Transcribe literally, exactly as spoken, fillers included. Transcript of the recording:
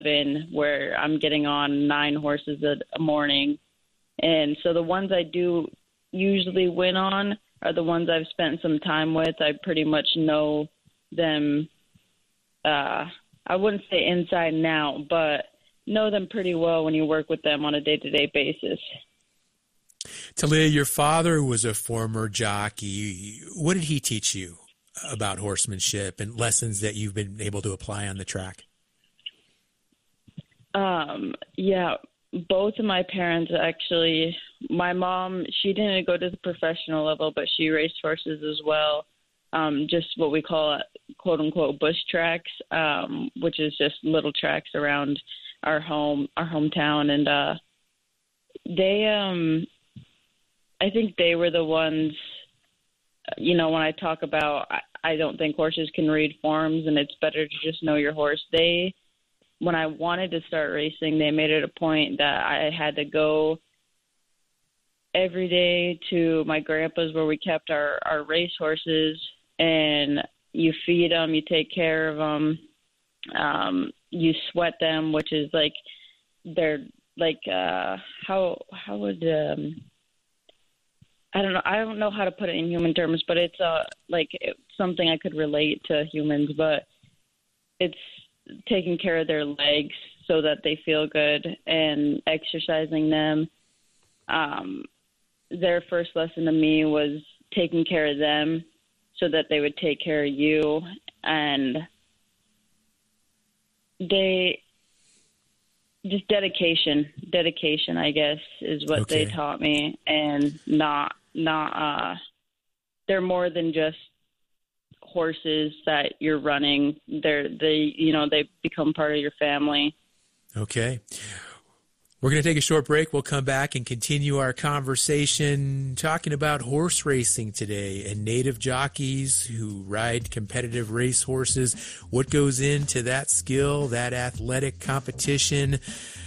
in where I'm getting on nine horses a, a morning. And so the ones I do usually win on are the ones I've spent some time with. I pretty much know them. Uh, I wouldn't say inside and out, but know them pretty well when you work with them on a day-to-day basis. Talia, your father was a former jockey. What did he teach you about horsemanship and lessons that you've been able to apply on the track? Um, yeah, both of my parents actually. My mom, she didn't go to the professional level, but she raced horses as well. Um, just what we call quote unquote bush tracks, um, which is just little tracks around our home, our hometown. And, uh, they, um, I think they were the ones, you know, when I talk about, I, I don't think horses can read forms and it's better to just know your horse. They, when I wanted to start racing, they made it a point that I had to go every day to my grandpa's where we kept our, our race horses, and you feed them, you take care of them, um, you sweat them, which is like, they're like, uh, how, how would, um, I don't know, I don't know how to put it in human terms, but it's, uh, like it's something I could relate to humans, but it's taking care of their legs so that they feel good and exercising them. Um, their first lesson to me was taking care of them so that they would take care of you. And they just dedication, dedication, I guess, is what Okay. they taught me. And not, not, uh, they're more than just horses that you're running. They're, they, you know, they become part of your family. Okay. We're going to take a short break. We'll come back and continue our conversation talking about horse racing today and native jockeys who ride competitive race horses. What goes into that skill, that athletic competition?